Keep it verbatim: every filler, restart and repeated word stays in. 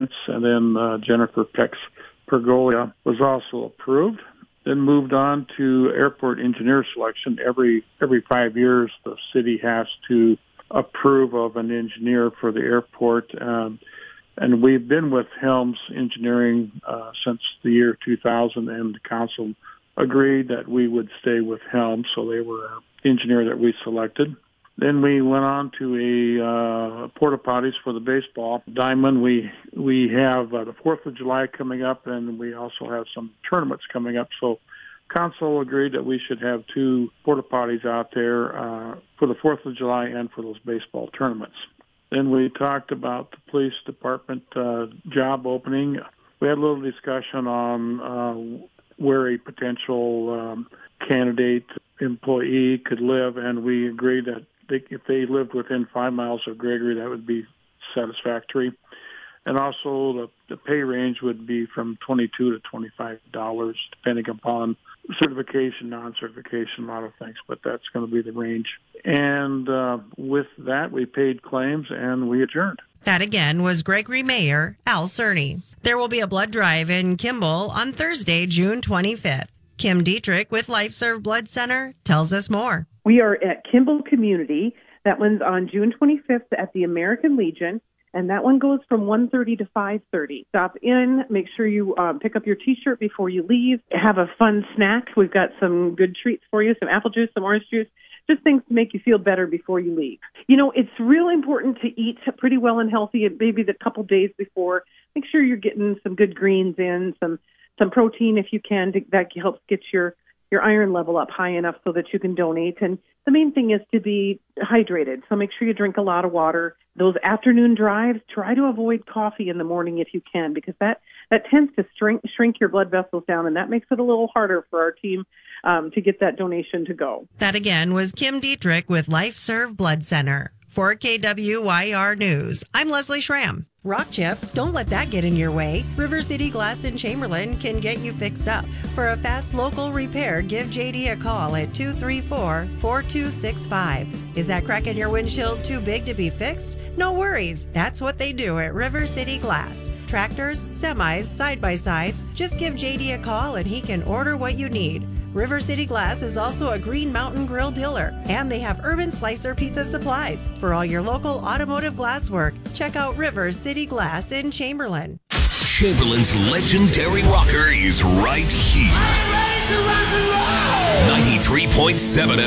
Pence, and then uh, Jennifer Pex Pergolia was also approved. Then moved on to airport engineer selection. Every every five years, the city has to approve of an engineer for the airport. Um, and we've been with Helms Engineering uh, since the year two thousand, and the council agreed that we would stay with Helms, so they were the engineer that we selected. Then we went on to a uh, porta potties for the baseball diamond. We we have uh, the fourth of July coming up, and we also have some tournaments coming up. So council agreed that we should have two porta potties out there uh, for the fourth of July and for those baseball tournaments. Then we talked about the police department uh, job opening. We had a little discussion on uh, where a potential um, candidate employee could live, and we agreed that they, if they lived within five miles of Gregory, that would be satisfactory. And also the, the pay range would be from twenty-two to twenty-five dollars, depending upon certification, non-certification, a lot of things, but that's going to be the range. And uh, with that, we paid claims and we adjourned. That again was Gregory Mayor Al Cerny. There will be a blood drive in Kimball on Thursday, June twenty-fifth. Kim Dietrich with LifeServe Blood Center tells us more. We are at Kimball Community. That one's on June twenty-fifth at the American Legion, and that one goes from one thirty to five thirty. Stop in, make sure you um, pick up your T-shirt before you leave. Have a fun snack. We've got some good treats for you, some apple juice, some orange juice, just things to make you feel better before you leave. You know, it's really important to eat pretty well and healthy, and maybe the couple days before. Make sure you're getting some good greens in, some some protein if you can. To, that helps get your, your iron level up high enough so that you can donate. And the main thing is to be hydrated. So make sure you drink a lot of water. Those afternoon drives, try to avoid coffee in the morning if you can, because that, that tends to shrink, shrink your blood vessels down, and that makes it a little harder for our team um, to get that donation to go. That again was Kim Dietrich with LifeServe Blood Center. For K W Y R News, I'm Leslie Schramm. Rock chip, don't let that get in your way. River City Glass in Chamberlain can get you fixed up. For a fast local repair, give J D a call at two three four, four two six five. Is that crack in your windshield too big to be fixed? No worries. That's what they do at River City Glass. Tractors, semis, side-by-sides. Just give J D a call and he can order what you need. River City Glass is also a Green Mountain Grill dealer, and they have Urban Slicer pizza supplies. For all your local automotive glass work, check out River City Glass in Chamberlain. Chamberlain's legendary rocker is right here. Are you ready to rock and roll? ninety-three point seven